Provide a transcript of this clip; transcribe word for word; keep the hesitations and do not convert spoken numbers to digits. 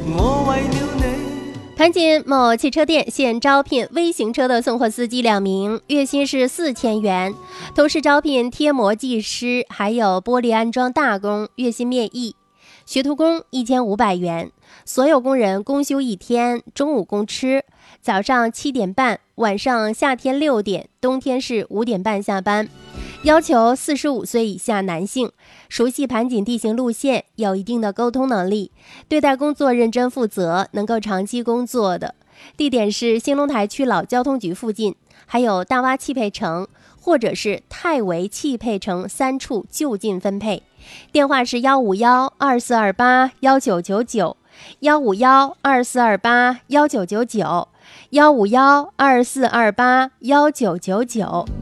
我為了你。 盘锦某汽车店现招聘微型车的送货司机两名，月薪是四千元，同时招聘贴膜技师，还有玻璃安装大工，月薪面议。学徒工一千五百元，所有工人公休一天，中午公吃，早上七点半，晚上夏天六点，冬天是五点半下班。要求四十五岁以下男性，熟悉盘锦地形路线，有一定的沟通能力，对待工作认真负责，能够长期工作的。地点是兴隆台区老交通局附近，还有大洼汽配城或者是太维汽配城三处就近分配。电话是幺五幺二四二八幺九九九，幺五幺二四二八幺九九九，幺五幺二四二八幺九九九。